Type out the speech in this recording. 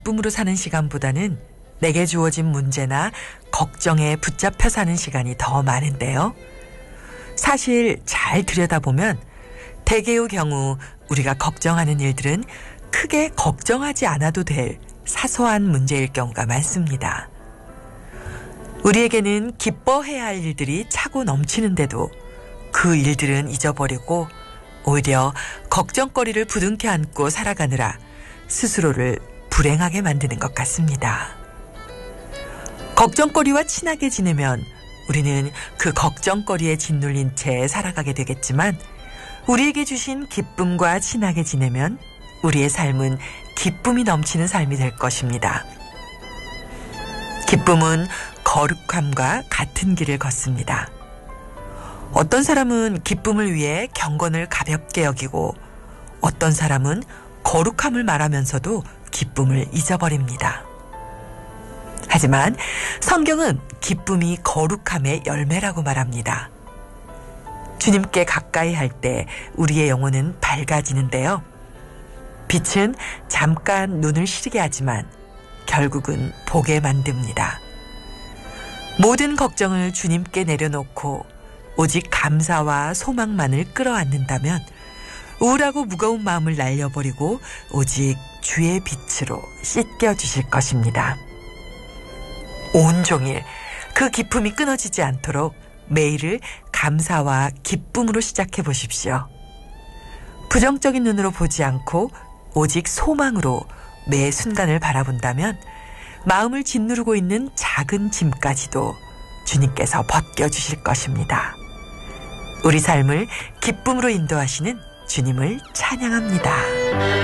기쁨으로 사는 시간보다는 내게 주어진 문제나 걱정에 붙잡혀 사는 시간이 더 많은데요. 사실 잘 들여다보면 대개의 경우 우리가 걱정하는 일들은 크게 걱정하지 않아도 될 사소한 문제일 경우가 많습니다. 우리에게는 기뻐해야 할 일들이 차고 넘치는데도 그 일들은 잊어버리고 오히려 걱정거리를 부둥켜 안고 살아가느라 스스로를 불행하게 만드는 것 같습니다. 걱정거리와 친하게 지내면 우리는 그 걱정거리에 짓눌린 채 살아가게 되겠지만 우리에게 주신 기쁨과 친하게 지내면 우리의 삶은 기쁨이 넘치는 삶이 될 것입니다. 기쁨은 거룩함과 같은 길을 걷습니다. 어떤 사람은 기쁨을 위해 경건을 가볍게 여기고 어떤 사람은 거룩함을 말하면서도 기쁨을 잊어버립니다. 하지만 성경은 기쁨이 거룩함의 열매라고 말합니다. 주님께 가까이 할 때 우리의 영혼은 밝아지는데요. 빛은 잠깐 눈을 시리게 하지만 결국은 보게 만듭니다. 모든 걱정을 주님께 내려놓고 오직 감사와 소망만을 끌어안는다면 우울하고 무거운 마음을 날려버리고 오직 주의 빛으로 씻겨주실 것입니다. 온종일 그 기쁨이 끊어지지 않도록 매일을 감사와 기쁨으로 시작해 보십시오. 부정적인 눈으로 보지 않고 오직 소망으로 매 순간을 바라본다면 마음을 짓누르고 있는 작은 짐까지도 주님께서 벗겨주실 것입니다. 우리 삶을 기쁨으로 인도하시는 주님을 찬양합니다.